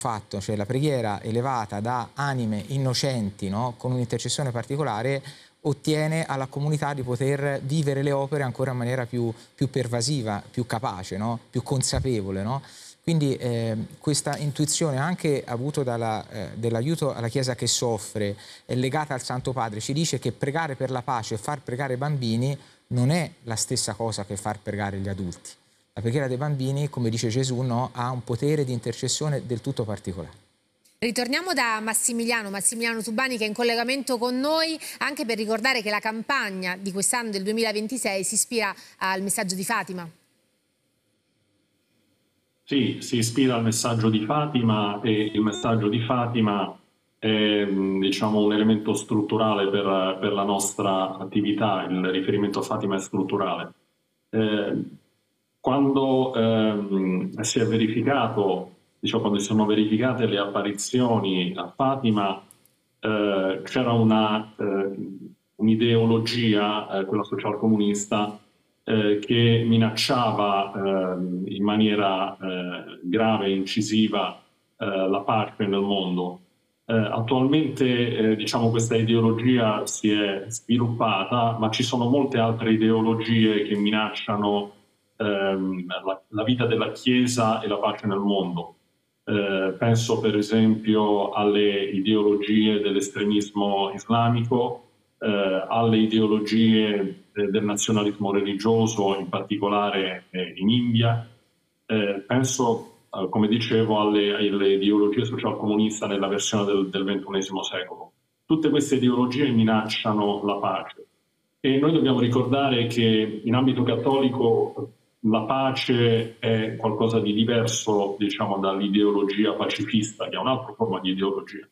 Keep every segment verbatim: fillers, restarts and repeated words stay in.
fatto, cioè la preghiera elevata da anime innocenti, no? Con un'intercessione particolare, ottiene alla comunità di poter vivere le opere ancora in maniera più, più pervasiva, più capace, no? Più consapevole, no? Quindi eh, questa intuizione anche avuto dalla, eh, dell'aiuto alla Chiesa che soffre, è legata al Santo Padre, ci dice che pregare per la pace e far pregare i bambini non è la stessa cosa che far pregare gli adulti. La preghiera dei bambini, come dice Gesù, no, ha un potere di intercessione del tutto particolare. Ritorniamo da Massimiliano, Massimiliano Tubani, che è in collegamento con noi, anche per ricordare che la campagna di quest'anno del duemilaventisei si ispira al messaggio di Fatima. Sì, si ispira al messaggio di Fatima, e il messaggio di Fatima è, diciamo, un elemento strutturale per, per la nostra attività. Il riferimento a Fatima è strutturale. Eh, quando ehm, si è verificato, diciamo, quando si sono verificate le apparizioni a Fatima, eh, c'era una, eh, un'ideologia, eh, quella socialcomunista, eh, che minacciava eh, in maniera eh, grave e incisiva eh, la pace nel mondo. Eh, attualmente eh, diciamo, questa ideologia si è sviluppata, ma ci sono molte altre ideologie che minacciano ehm, la, la vita della Chiesa e la pace nel mondo. Eh, penso per esempio alle ideologie dell'estremismo islamico, eh, alle ideologie eh, del nazionalismo religioso, in particolare eh, in India. Eh, penso, eh, come dicevo, alle, alle ideologie socialcomuniste nella versione del, del ventunesimo secolo. Tutte queste ideologie minacciano la pace e noi dobbiamo ricordare che in ambito cattolico la pace è qualcosa di diverso, diciamo, dall'ideologia pacifista, che è un'altra forma di ideologia.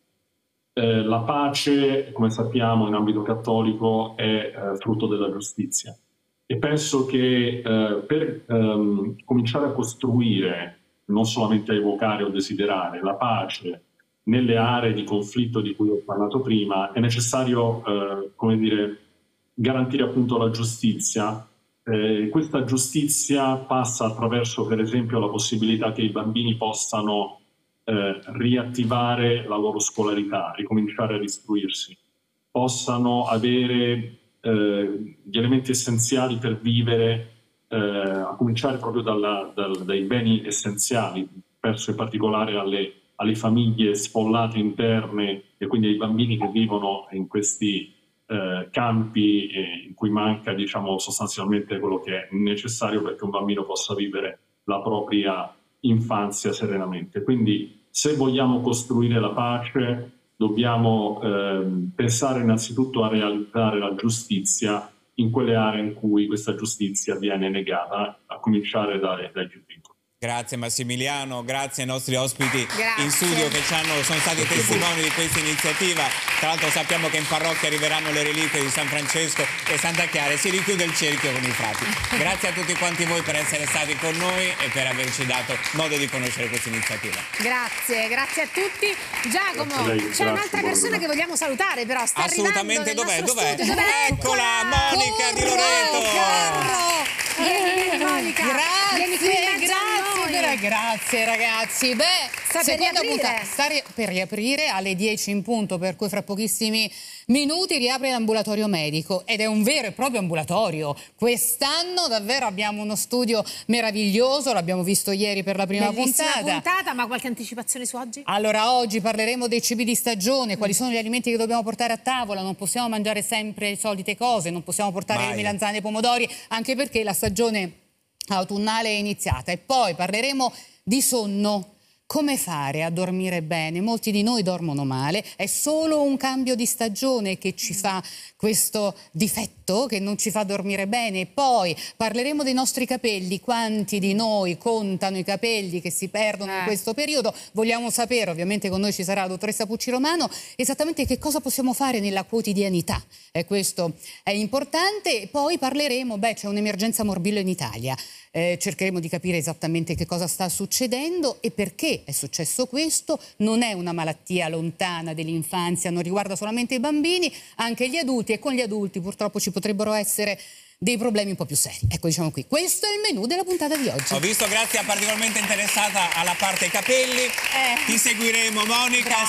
Eh, la pace, come sappiamo, in ambito cattolico è eh, frutto della giustizia. E penso che eh, per ehm, cominciare a costruire, non solamente a evocare o desiderare, la pace nelle aree di conflitto di cui ho parlato prima, è necessario, eh, come dire, garantire appunto la giustizia. Eh, questa giustizia passa attraverso, per esempio, la possibilità che i bambini possano eh, riattivare la loro scolarità, ricominciare a istruirsi, possano avere eh, gli elementi essenziali per vivere, eh, a cominciare proprio dalla, dal, dai beni essenziali, penso in particolare alle, alle famiglie sfollate interne e quindi ai bambini che vivono in questi Eh, campi eh, in cui manca, diciamo, sostanzialmente quello che è necessario perché un bambino possa vivere la propria infanzia serenamente. Quindi se vogliamo costruire la pace dobbiamo eh, pensare innanzitutto a realizzare la giustizia in quelle aree in cui questa giustizia viene negata, a cominciare dai, dai più piccoli. Grazie Massimiliano, grazie ai nostri ospiti grazie. in studio che ci hanno, sono stati testimoni di questa iniziativa. Tra l'altro sappiamo che in parrocchia arriveranno le reliquie di San Francesco e Santa Chiara e si richiude il cerchio con i frati. Grazie a tutti quanti voi per essere stati con noi e per averci dato modo di conoscere questa iniziativa. Grazie, grazie a tutti. Giacomo, c'è un'altra persona che vogliamo salutare, però sta assolutamente. Dov'è? Dov'è? Studio. Dov'è? Eccola, Monica Corro, di Loreto. Corro. Vieni, vieni Monica. Grazie, vieni qui in mezzo a grazie, noi. per, grazie ragazzi. Beh, sta per riaprire. Punta, sta ri per riaprire alle dieci in punto, per cui fra pochissimi minuti riapre l'ambulatorio medico ed è un vero e proprio ambulatorio. Quest'anno davvero abbiamo uno studio meraviglioso, l'abbiamo visto ieri per la prima Bellissima puntata. puntata, ma qualche anticipazione su oggi? Allora, oggi parleremo dei cibi di stagione, quali sono gli alimenti che dobbiamo portare a tavola, non possiamo mangiare sempre le solite cose, non possiamo portare Mai. le melanzane e i pomodori, anche perché la stagione autunnale è iniziata. E poi parleremo di sonno. Come fare a dormire bene? Molti di noi dormono male, è solo un cambio di stagione che ci fa questo difetto, che non ci fa dormire bene. Poi parleremo dei nostri capelli, quanti di noi contano i capelli che si perdono eh. in questo periodo. Vogliamo sapere, ovviamente con noi ci sarà la dottoressa Pucci Romano, esattamente che cosa possiamo fare nella quotidianità. E questo è importante. Poi parleremo, beh, c'è un'emergenza morbillo in Italia. Eh, cercheremo di capire esattamente che cosa sta succedendo e perché perché è successo questo, non è una malattia lontana dell'infanzia, non riguarda solamente i bambini, anche gli adulti, e con gli adulti purtroppo ci potrebbero essere dei problemi un po' più seri. Ecco, diciamo qui, questo è il menù della puntata di oggi. Ho visto Grazia particolarmente interessata alla parte capelli, Eh. ti seguiremo Monica. Brava.